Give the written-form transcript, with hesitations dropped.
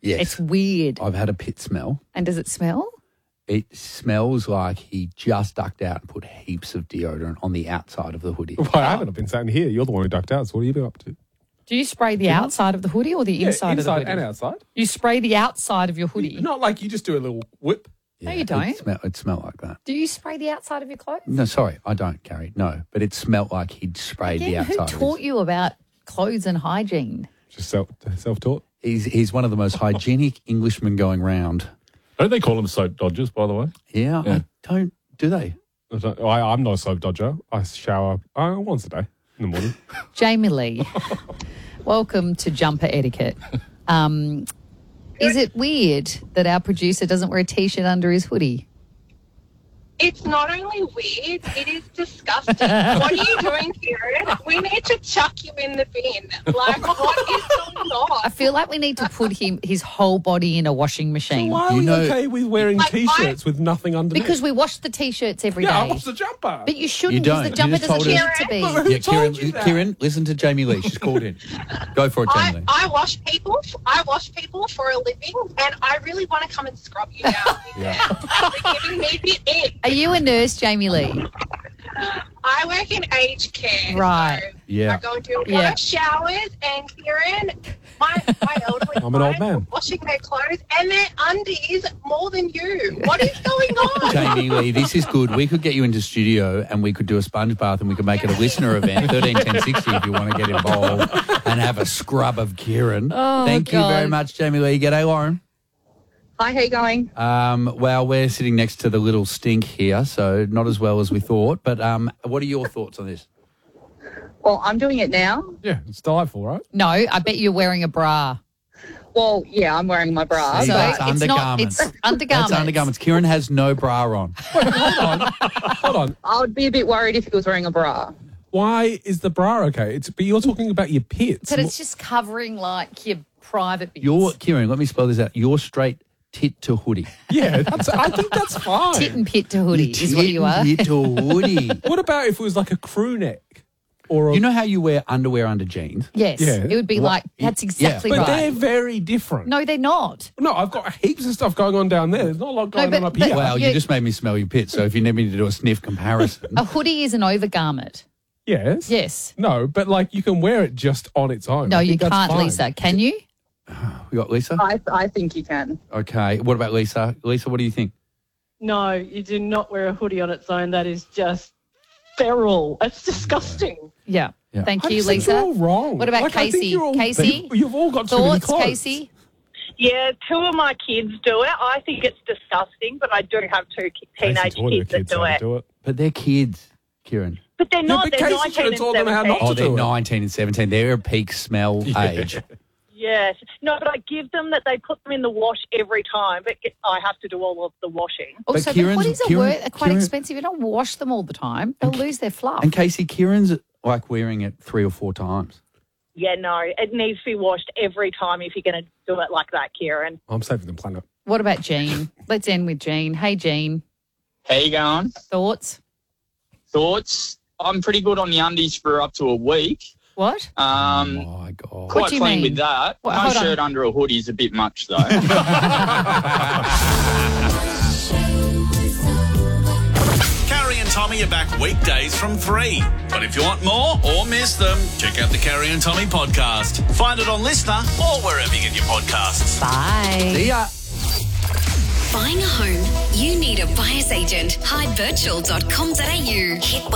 Yes. It's weird. I've had a pit smell. And does it smell? It smells like he just ducked out and put heaps of deodorant on the outside of the hoodie. Well, I haven't. I've been sitting here. You're the one who ducked out. So what have you been up to? Do you spray the outside of the hoodie or the inside of the hoodie? Inside and outside. You spray the outside of your hoodie? Not like you just do a little whip. No, you don't. It smelled like that. Do you spray the outside of your clothes? No, sorry, I don't, Carrie. No, but it smelled like he'd sprayed the Again, outside. who taught you about clothes and hygiene? Just self-taught. He's one of the most hygienic Englishmen going round. Don't they call them soap dodgers, by the way? Yeah. I don't. Do they? I'm not a soap dodger. I shower once a day in the morning. Jamie Lee, welcome to Jumper Etiquette. Is it weird that our producer doesn't wear a T-shirt under his hoodie? It's not only weird, it is disgusting. What are you doing, Kieran? We need to chuck you in the bin. Like, what is going on? I feel like we need to put his whole body in a washing machine. Why are we okay with wearing Like, T-shirts with nothing underneath? Because we wash the T-shirts every day. I wash the jumper. But you shouldn't, You because the don't. jumper You just doesn't told need us- to be. Yeah, Kieran, listen to Jamie Lee. She's called in. Go for it, Jamie Lee. I wash people. I wash people for a living, and I really want to come and scrub you down. You're giving me the ick. Are you a nurse, Jamie Lee? I work in aged care. Right. So Yeah. I go into a lot of showers, and Kieran, my elderly I'm an old clients man. are washing their clothes and their undies more than you. What is going on? Jamie Lee, this is good. We could get you into studio and we could do a sponge bath and we could make it a listener event, 13 10 60, if you want to get involved and have a scrub of Kieran. Oh, Thank you very God. much, Jamie Lee. G'day, Lauren. Hi, how you going? Well, we're sitting next to the little stink here, so not as well as we thought. But what are your thoughts on this? Well, I'm doing it now. Yeah, it's delightful, right? No, I bet you're wearing a bra. Well, yeah, I'm wearing my bra. See, So that's it's undergarments. not. It's undergarments. That's undergarments. Kieran has no bra on. Hold on. I would be a bit worried if he was wearing a bra. Why is the bra okay? But you're talking about your pits. But it's just covering like your private bits. Kieran, let me spell this out. You're straight tit to hoodie. Yeah, I think that's fine. tit and pit to hoodie is what you are. Tit to hoodie. What about if it was like a crew neck? Or You know how you wear underwear under jeans? Yes, Yeah. it would be like that's exactly but right. they're very different. No, they're not. No, I've got heaps of stuff going on down there. There's not a lot going but- on up but- here. Well, Yeah. you just made me smell your pits, so if you need me to do a sniff comparison. A hoodie is an overgarment. Yes. Yes. No, but like you can wear it just on its own. No, I you think that's can't, fine. Lisa. Can you? We got Lisa? I think you can. Okay. What about Lisa? Lisa, what do you think? No, you do not wear a hoodie on its own. That is just feral. It's disgusting. Yeah. Yeah. Thank I you, just think Lisa. you're all wrong. What about Like, I think Casey? you're all Casey? You've all got too many Thoughts, clothes. Casey? Yeah, 2 of my kids do it. I think it's disgusting, but I do have 2 teenage kids that do it. But they're kids, Kieran. But they're not. but They're Casey 19 should have and told them how 17. not Oh, to they're do it. 19 and 17. They're a peak smell age. Yes. No, but I give them that they put them in the wash every time, but I have to do all of the washing. Also, but Kieran's- hoodies are quite Kieran- expensive. You don't wash them all the time. They'll lose their fluff. And Casey, Kieran's like wearing it 3 or 4 times. Yeah, no, it needs to be washed every time if you're going to do it like that, Kieran. I'm saving the planet. What about Jean? Let's end with Jean. Hey, Jean. How you going? Thoughts? Thoughts? I'm pretty good on the undies for up to a week. What? Oh, my God. Quite What do you clean mean? with that. Well, no hold on. shirt under a hoodie is a bit much, though. Carrie and Tommy are back weekdays from 3. But if you want more or miss them, check out the Carrie and Tommy podcast. Find it on Listener or wherever you get your podcasts. Bye. See ya. Buying a home? You need a buyer's agent. Hidevirtual.com.au. Hit